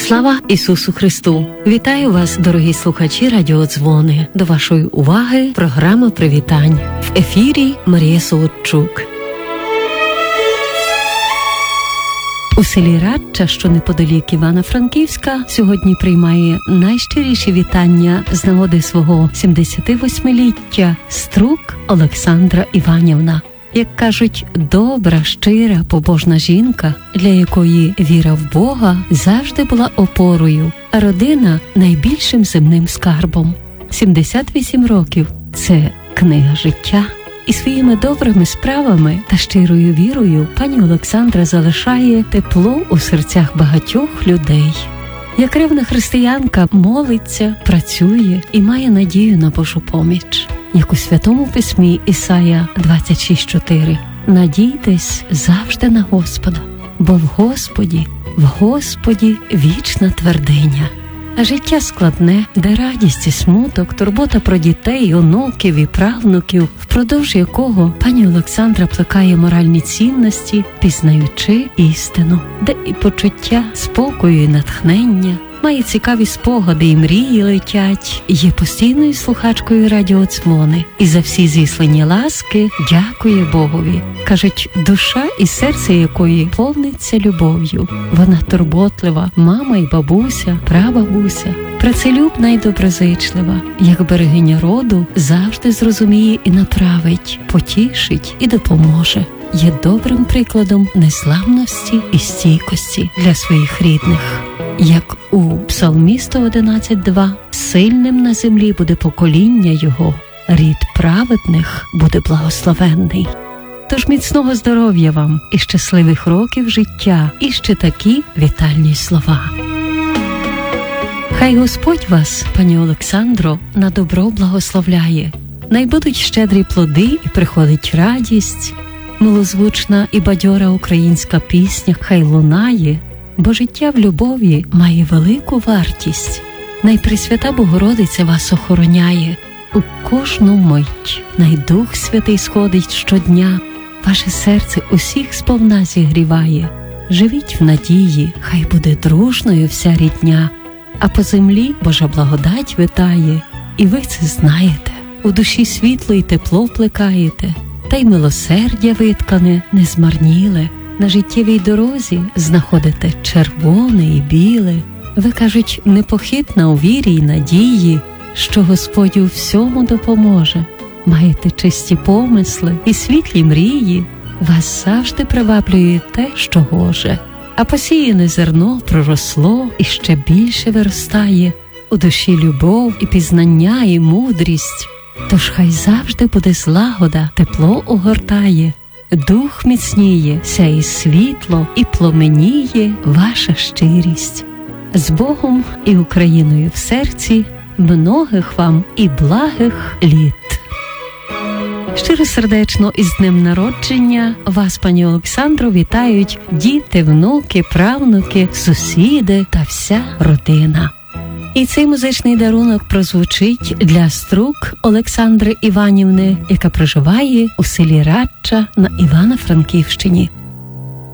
Слава Ісусу Христу! Вітаю вас, дорогі слухачі радіодзвони. До вашої уваги програма привітань. В ефірі Марія Солодчук. У селі Радча, що неподалік Івано-Франківська, сьогодні приймає найщиріші вітання з нагоди свого 78-ліття Струк Олександра Іванівна. Як кажуть, добра, щира, побожна жінка, для якої віра в Бога завжди була опорою, а родина – найбільшим земним скарбом. 78 років – це книга життя. І своїми добрими справами та щирою вірою пані Олександра залишає тепло у серцях багатьох людей. Як ревна християнка молиться, працює і має надію на Божу поміч. Як у Святому Письмі Ісая 26:4. Надійтесь завжди на Господа, бо в Господі вічна твердиня. А життя складне, де радість і смуток, турбота про дітей, онуків і правнуків, впродовж якого пані Олександра плекає моральні цінності, пізнаючи істину, де і почуття спокою і натхнення, має цікаві спогади і мрії летять, є постійною слухачкою радіодзвони і за всі зіслані ласки дякує Богові. Кажуть, душа і серце якої повниться любов'ю. Вона турботлива, мама і бабуся, прабабуся, працелюбна і доброзичлива, як берегиня роду, завжди зрозуміє і направить, потішить і допоможе. Є добрим прикладом незламності і стійкості для своїх рідних. Як у Псалмі 111:2, сильним на землі буде покоління його, рід праведних буде благословенний. Тож міцного здоров'я вам і щасливих років життя, і ще такі вітальні слова. Хай Господь вас, пані Олександро, на добро благословляє. Най будуть щедрі плоди і приходить радість. Милозвучна і бадьора українська пісня хай лунає, бо життя в любові має велику вартість. Найпресвята Богородиця вас охороняє у кожну мить. Най Дух Святий сходить щодня, ваше серце усіх сповна зігріває. Живіть в надії, хай буде дружною вся рідня, а по землі Божа благодать витає, і ви це знаєте. У душі світло і тепло вплекаєте, та й милосердя виткане, не змарніле. На життєвій дорозі знаходите червоне і біле. Ви, кажуть, непохитна у вірі й надії, що Господь у всьому допоможе. Маєте чисті помисли і світлі мрії. Вас завжди приваблює те, що гоже. А посіяне зерно проросло і ще більше виростає. У душі любов і пізнання і мудрість. Тож хай завжди буде злагода, тепло огортає. Дух міцніє, сяє світло і пломеніє ваша щирість. З Богом і Україною в серці, многих вам і благих літ. Щиросердечно із днем народження вас, пані Олександро, вітають діти, внуки, правнуки, сусіди та вся родина. І цей музичний дарунок прозвучить для Струк Олександри Іванівни, яка проживає у селі Радча на Івано-Франківщині.